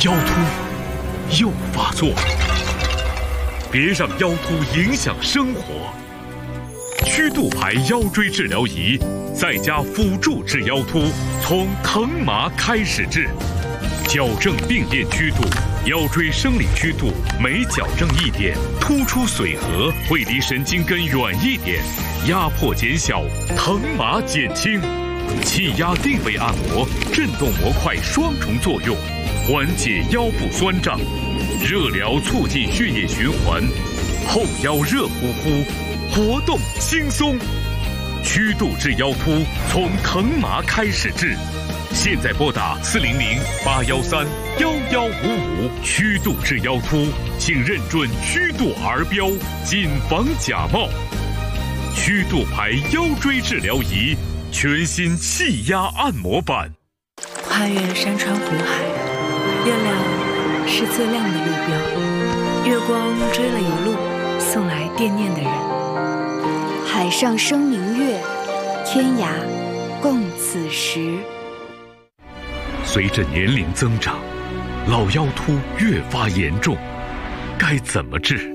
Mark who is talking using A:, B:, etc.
A: 腰突又发作了，别让腰突影响生活。曲度牌腰椎治疗仪，再加辅助治腰突，从疼麻开始治，矫正病变曲度。腰椎生理曲度每矫正一点，突出髓核会离神经根远一点，压迫减小，疼麻减轻。气压定位按摩，震动模块双重作用，缓解腰部酸胀，热疗促进血液循环，后腰热乎乎，活动轻松。曲度治腰突，从疼麻开始治。现在拨打400-813-1155，曲度治腰突，请认准曲度儿标，谨防假冒。曲度牌腰椎治疗仪，全新气压按摩版。
B: 跨越山川湖海，月亮是最亮的路标，月光追了一路，送来惦念的人。
C: 海上生明月，天涯共此时。
A: 随着年龄增长，老腰突越发严重，该怎么治？